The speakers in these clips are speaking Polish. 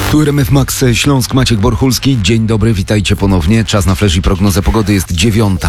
Tu RMF Max Śląsk, Maciek Borchulski. Dzień dobry, witajcie ponownie. Czas na flash i prognozę pogody jest 9.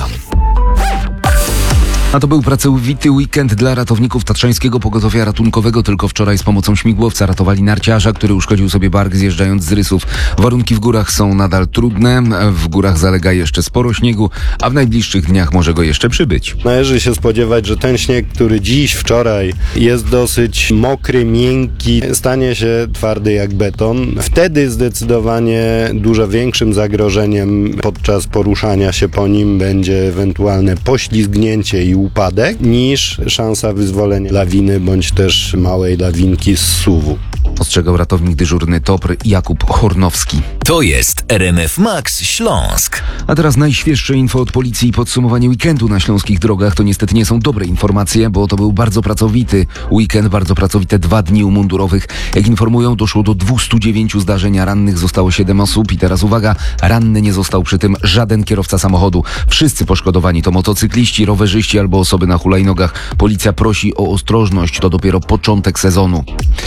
A to był pracowity weekend dla ratowników Tatrzańskiego Pogotowia Ratunkowego. Tylko wczoraj z pomocą śmigłowca ratowali narciarza, który uszkodził sobie bark zjeżdżając z rysów. Warunki w górach są nadal trudne. W górach zalega jeszcze sporo śniegu, a w najbliższych dniach może go jeszcze przybyć. Należy się spodziewać, że ten śnieg, który dziś, wczoraj jest dosyć mokry, miękki, stanie się twardy jak beton. Wtedy zdecydowanie dużo większym zagrożeniem podczas poruszania się po nim będzie ewentualne poślizgnięcie i upadek, niż szansa wyzwolenia lawiny bądź też małej lawinki z suwu. Ostrzegał ratownik dyżurny TOPR Jakub Hornowski. To jest RMF Max Śląsk. A teraz najświeższe info od policji i podsumowanie weekendu na śląskich drogach. To niestety nie są dobre informacje, bo to był bardzo pracowity weekend, bardzo pracowite 2 dni u mundurowych. Jak informują, doszło do 209 zdarzeń, a rannych zostało 7 osób. I teraz uwaga, ranny nie został przy tym żaden kierowca samochodu. Wszyscy poszkodowani to motocykliści, rowerzyści albo osoby na hulajnogach. Policja prosi o ostrożność, to dopiero początek sezonu.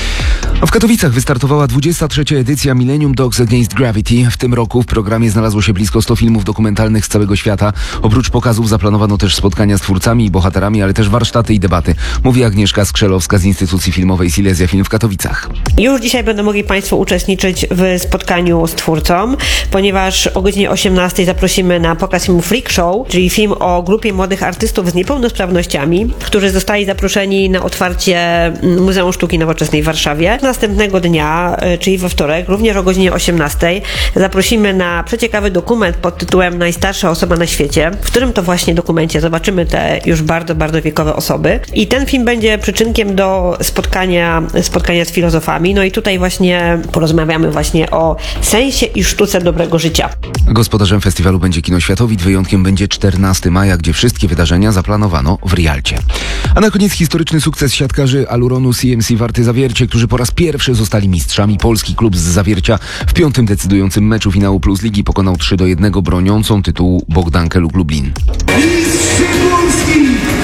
W Katowicach wystartowała 23. edycja Millennium Dogs Against Gravity. W tym roku w programie znalazło się blisko 100 filmów dokumentalnych z całego świata. Oprócz pokazów zaplanowano też spotkania z twórcami i bohaterami, ale też warsztaty i debaty. Mówi Agnieszka Skrzelowska z Instytucji Filmowej Silesia Film w Katowicach. Już dzisiaj będą mogli Państwo uczestniczyć w spotkaniu z twórcą, ponieważ o godzinie 18 zaprosimy na pokaz filmu Freak Show, czyli film o grupie młodych artystów z niepełnosprawnościami, którzy zostali zaproszeni na otwarcie Muzeum Sztuki Nowoczesnej w Warszawie. Następnego dnia, czyli we wtorek, również o godzinie 18 zaprosimy na przeciekawy dokument pod tytułem Najstarsza osoba na świecie, w którym to właśnie dokumencie zobaczymy te już bardzo, bardzo wiekowe osoby. I ten film będzie przyczynkiem do spotkania z filozofami. No i tutaj właśnie porozmawiamy właśnie o sensie i sztuce dobrego życia. Gospodarzem festiwalu będzie Kino Światowid. Wyjątkiem będzie 14 maja, gdzie wszystkie wydarzenia zaplanowano w Rialcie. A na koniec historyczny sukces siatkarzy Aluronu CMC Warty Zawiercie, którzy po raz pierwszy zostali mistrzami. Polski klub z Zawiercia w 5. decydującym meczu finału Plus Ligi pokonał 3-1 broniącą tytułu Bogdankę Luk Lublin. Mistrz Polski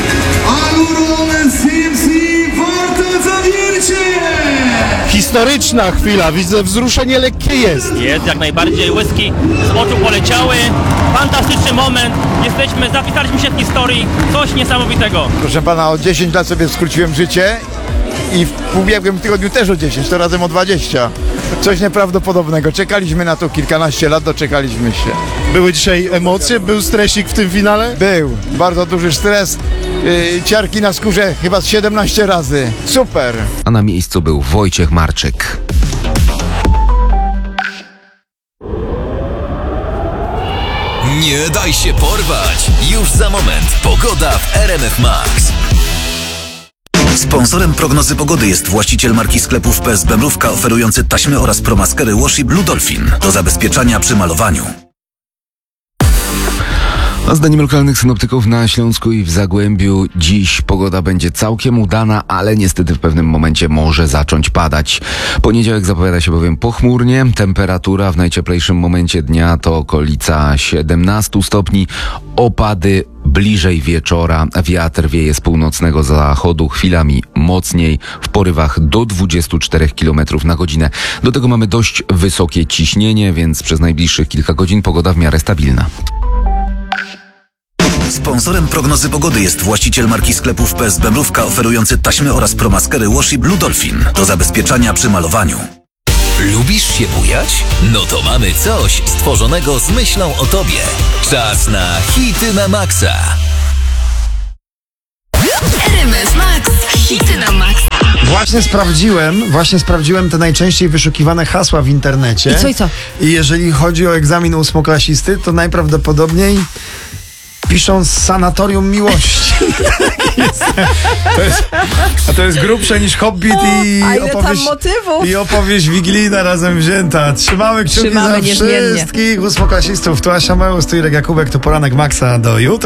Aluron CMC Warta Zawiercie! Historyczna chwila, widzę, wzruszenie lekkie jest. Jest, jak najbardziej, łyski z oczu poleciały. Fantastyczny moment, zapisaliśmy się w historii, coś niesamowitego. Proszę pana, o 10 lat sobie skróciłem życie i w ubiegłym tygodniu też o 10, to razem o 20. Coś nieprawdopodobnego. Czekaliśmy na to kilkanaście lat, doczekaliśmy się. Były dzisiaj emocje? Był stresik w tym finale? Był. Bardzo duży stres. Ciarki na skórze chyba z 17 razy. Super. A na miejscu był Wojciech Marczyk. Nie daj się porwać. Już za moment pogoda w RMF Max. Sponsorem prognozy pogody jest właściciel marki sklepów PSB Mrówka, oferujący taśmy oraz promaskery Washi Blue Dolphin do zabezpieczania przy malowaniu. A zdaniem lokalnych synoptyków na Śląsku i w Zagłębiu dziś pogoda będzie całkiem udana, ale niestety w pewnym momencie może zacząć padać. Poniedziałek zapowiada się bowiem pochmurnie. Temperatura w najcieplejszym momencie dnia to okolica 17 stopni. Opady bliżej wieczora. Wiatr wieje z północnego zachodu, chwilami mocniej, w porywach do 24 km na godzinę. Do tego mamy dość wysokie ciśnienie, więc przez najbliższych kilka godzin pogoda w miarę stabilna. Sponsorem prognozy pogody jest właściciel marki sklepów PSB Mrówka, oferujący taśmy oraz promaskery Washi Blue Dolphin do zabezpieczania przy malowaniu. Lubisz się bujać? No to mamy coś stworzonego z myślą o tobie. Czas na hity na maksa. RMF Max, hity na maksa. Właśnie sprawdziłem te najczęściej wyszukiwane hasła w internecie. I co? I jeżeli chodzi o egzamin ósmoklasisty, to najprawdopodobniej piszą z Sanatorium Miłości. To jest grubsze niż Hobbit i opowieść wigilijna razem wzięta. Trzymamy kciuki za niezmiennie wszystkich ósmoklasistów. Tu Asia Meus, tu Irek Jakubek, to poranek Maxa. Do jutra.